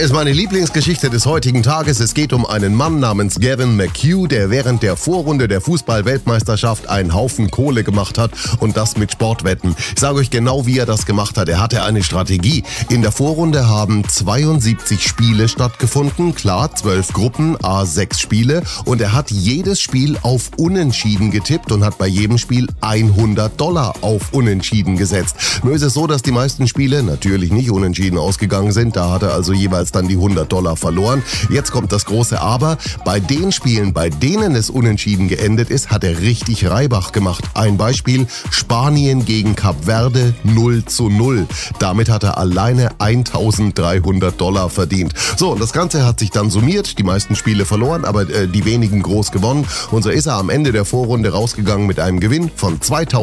ist meine Lieblingsgeschichte des heutigen Tages. Es geht um einen Mann namens Gavin McHugh, der während der Vorrunde der Fußball-Weltmeisterschaft einen Haufen Kohle gemacht hat und das mit Sportwetten. Ich sage euch genau, wie er das gemacht hat. Er hatte eine Strategie. In der Vorrunde haben 72 Spiele stattgefunden. Klar, 12 Gruppen, A6 Spiele. Und er hat jedes Spiel auf Unentschieden getippt und hat bei jedem Spiel $100 auf Unentschieden gesetzt. Nur ist es so, dass die meisten Spiele natürlich nicht unentschieden ausgegangen sind. Da hat er also jeweils dann die $100 verloren. Jetzt kommt das große Aber. Bei den Spielen, bei denen es unentschieden geendet ist, hat er richtig Reibach gemacht. Ein Beispiel: Spanien gegen Kap Verde 0:0. Damit hat er alleine $1.300 verdient. So, und das Ganze hat sich dann summiert. Die meisten Spiele verloren, aber die wenigen groß gewonnen. Und so ist er am Ende der Vorrunde rausgegangen mit einem Gewinn von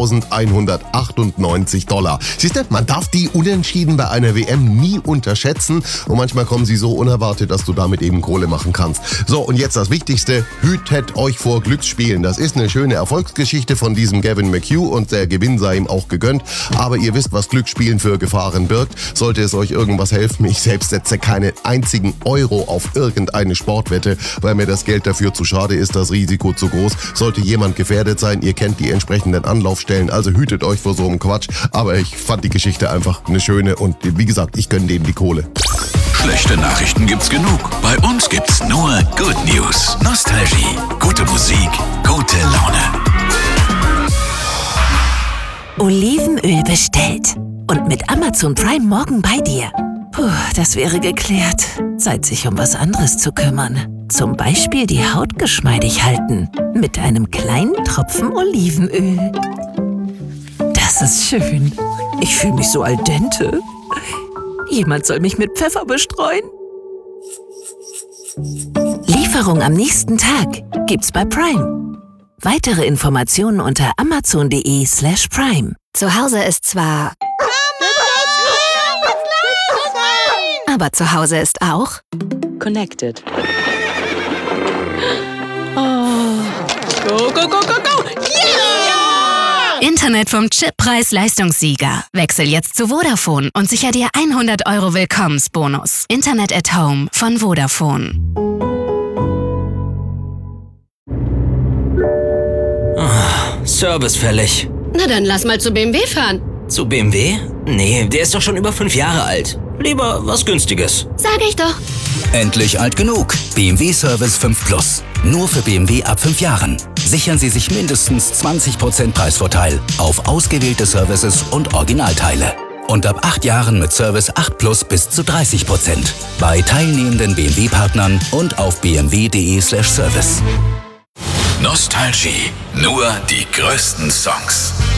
$2.198. Siehst du, man darf die Unentschieden bei einer WM nie unterschätzen. Und manchmal kommen sie so unerwartet, dass du damit eben Kohle machen kannst. So, und jetzt das Wichtigste: hütet euch vor Glücksspielen. Das ist eine schöne Erfolgsgeschichte von diesem Gavin McHugh und der Gewinn sei ihm auch gegönnt. Aber ihr wisst, was Glücksspielen für Gefahren birgt. Sollte es euch irgendwas helfen, ich selbst setze keinen einzigen Euro auf irgendeine Sportwette, weil mir das Geld dafür zu schade ist, das Risiko zu groß. Sollte jemand gefährdet sein, ihr kennt die entsprechenden Anlaufstellen, also hütet euch vor so einem Quatsch. Aber ich fand die Geschichte einfach eine schöne und wie gesagt, ich gönne dem die Kohle. Schlechte Nachrichten gibt's genug. Bei uns gibt's nur Good News. Nostalgie, gute Musik, gute Laune. Olivenöl bestellt. Und mit Amazon Prime morgen bei dir. Puh, das wäre geklärt. Zeit, sich um was anderes zu kümmern. Zum Beispiel die Haut geschmeidig halten. Mit einem kleinen Tropfen Olivenöl. Das ist schön. Ich fühle mich so al dente. Jemand soll mich mit Pfeffer bestreuen. Lieferung am nächsten Tag gibt's bei Prime. Weitere Informationen unter amazon.de/prime. Zu Hause ist zwar... Aber zu Hause ist auch... Connected. Oh. Go, go, go, go, go! Yeah! Internet vom Chippreis-Leistungssieger. Wechsel jetzt zu Vodafone und sicher dir 100 € Willkommensbonus. Internet at Home von Vodafone. Service fällig. Na dann lass mal zu BMW fahren. Zu BMW? Nee, der ist doch schon über 5 Jahre alt. Lieber was Günstiges. Sag ich doch. Endlich alt genug. BMW Service 5 Plus. Nur für BMW ab 5 Jahren. Sichern Sie sich mindestens 20% Preisvorteil auf ausgewählte Services und Originalteile. Und ab 8 Jahren mit Service 8 Plus bis zu 30%. Bei teilnehmenden BMW-Partnern und auf bmw.de/service. Nostalgie. Nur die größten Songs.